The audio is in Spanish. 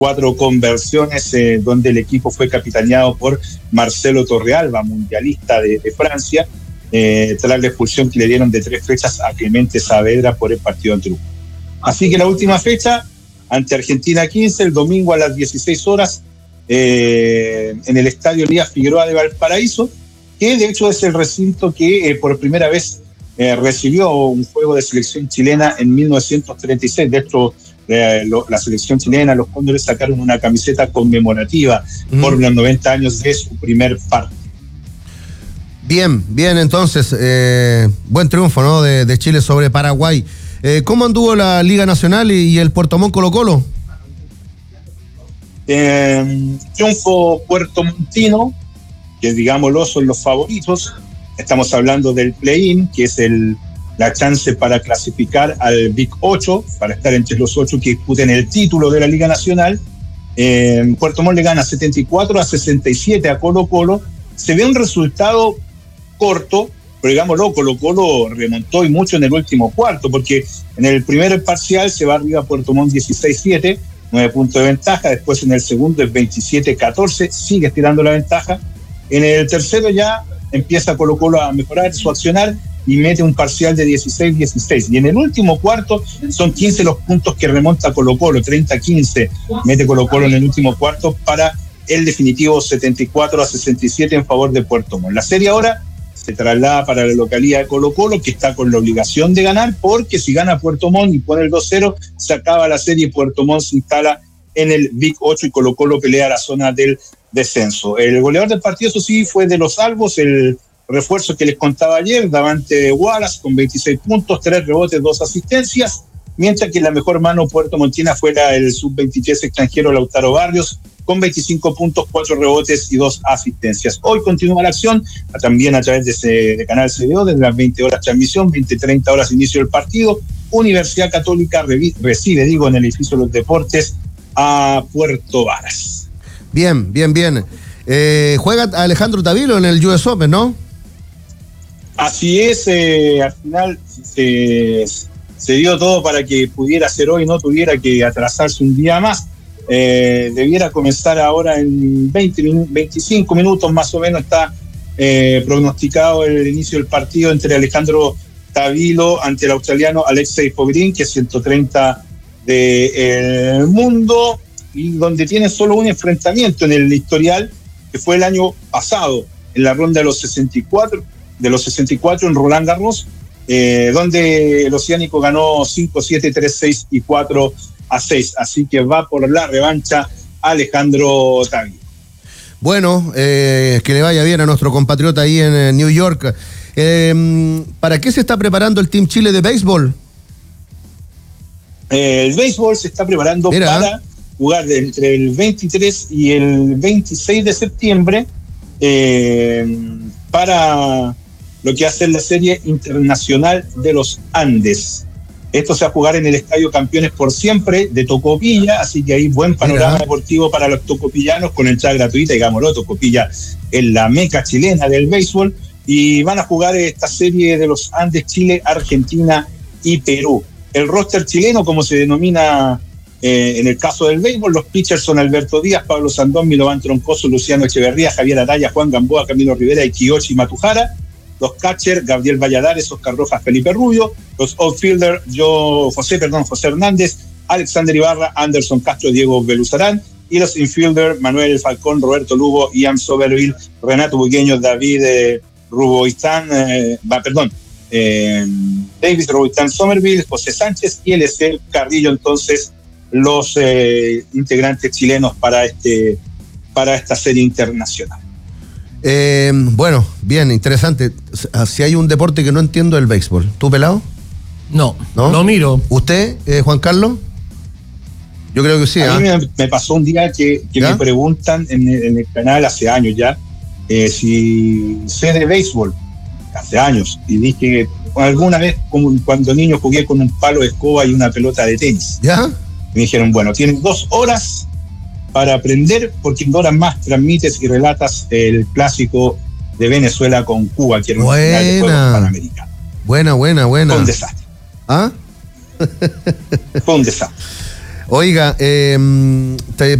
4 conversiones, donde el equipo fue capitaneado por Marcelo Torrealba, mundialista de Francia, tras la expulsión que le dieron de 3 fechas a Clemente Saavedra por el partido ante Uruguay. Así que la última fecha, ante Argentina 15, el domingo a las 16 horas, en el Estadio Elías Figueroa de Valparaíso, que de hecho es el recinto que por primera vez recibió un juego de selección chilena en 1936. De hecho, la selección chilena, los Cóndores, sacaron una camiseta conmemorativa por los 90 años de su primer partido. Bien, entonces, buen triunfo, ¿no? de Chile sobre Paraguay. ¿Cómo anduvo la Liga Nacional y el Puerto Montt Colo-Colo? Triunfo puertomontino, que digámoslo son los favoritos. Estamos hablando del play-in, que es la chance para clasificar al Big 8, para estar entre los 8 que disputen el título de la Liga Nacional. Puerto Montt le gana 74-67 a Colo-Colo. Se ve un resultado corto, pero digámoslo, Colo-Colo remontó y mucho en el último cuarto, porque en el primer parcial se va arriba Puerto Montt 16-7, 9 puntos de ventaja. Después en el segundo es 27-14, sigue estirando la ventaja. En el tercero ya empieza Colo-Colo a mejorar su accionar y mete un parcial de 16-16. Y en el último cuarto son 15 los puntos que remonta Colo-Colo, 30-15 mete Colo-Colo en el último cuarto para el definitivo 74-67 en favor de Puerto Montt. La serie ahora se traslada para la localidad de Colo-Colo, que está con la obligación de ganar, porque si gana Puerto Montt y pone el 2-0, se acaba la serie y Puerto Montt se instala en el Big 8 y Colo-Colo pelea la zona del descenso. El goleador del partido, eso sí, fue de los salvos, el refuerzo que les contaba ayer, Davante Wallace, con 26 puntos, 3 rebotes, 2 asistencias, mientras que la mejor mano puertomontina fuera el sub-23 extranjero Lautaro Barrios, con 25 puntos, 4 rebotes y 2 asistencias. Hoy continúa la acción, también a través de Canal CBO, desde las 20 horas transmisión, 20-30 horas inicio del partido. Universidad Católica recibe, en el edificio de los deportes, a Puerto Varas. Bien. Juega Alejandro Tavilo en el US Open, ¿no? Así es, al final se dio todo para que pudiera ser hoy, no tuviera que atrasarse un día más. Debiera comenzar ahora en 25 minutos más o menos. Está prognosticado el inicio del partido entre Alejandro Tavilo ante el australiano Alexei Fogrin, que es 130 del mundo, y donde tiene solo un enfrentamiento en el historial, que fue el año pasado, en la ronda de los 64 en Roland Garros, donde el oceánico ganó 5-7, 3-6 y 4-6. Así que va por la revancha Alejandro Tavilo. Bueno, que le vaya bien a nuestro compatriota ahí en New York. ¿Para qué se está preparando el Team Chile de béisbol? El béisbol se está preparando para jugar entre el 23 y el 26 de septiembre para lo que hace la Serie Internacional de los Andes. Esto se va a jugar en el Estadio Campeones por Siempre de Tocopilla, así que hay buen panorama deportivo para los tocopillanos con entrada gratuita. Digámoslo, Tocopilla es la meca chilena del béisbol, y van a jugar esta serie de los Andes, Chile, Argentina y Perú. El roster chileno, como se denomina en el caso del béisbol, los pitchers son Alberto Díaz, Pablo Sandón, Milovan Troncoso, Luciano Echeverría, Javier Araya, Juan Gamboa, Camilo Rivera y Kiyoshi Matujara. Los catchers, Gabriel Valladares, Oscar Rojas, Felipe Rubio. Los outfielders, José Hernández, Alexander Ibarra, Anderson Castro, Diego Beluzarán. Y los infielders, Manuel Falcón, Roberto Lugo, Ian Somerville, Renato Bugueño, David Ruboistán, David Ruboistán Somerville, José Sánchez y Eliezer Carrillo. Entonces, los integrantes chilenos para esta serie internacional. Bueno, bien, interesante. Si hay un deporte que no entiendo, el béisbol. ¿Tú, pelado? No, lo miro. ¿Usted, Juan Carlos? Yo creo que sí. A mí me pasó un día que me preguntan en el canal hace años ya si sé de béisbol, hace años, y dije alguna vez, como cuando niño, jugué con un palo de escoba y una pelota de tenis. ¿Ya? Me dijeron, bueno, tienes 2 horas para aprender, porque en 2 horas más transmites y relatas el clásico de Venezuela con Cuba, que era una final de Juegos Panamericanos. Buena. Fue un desastre. ¿Ah? Fue un desastre. Oiga,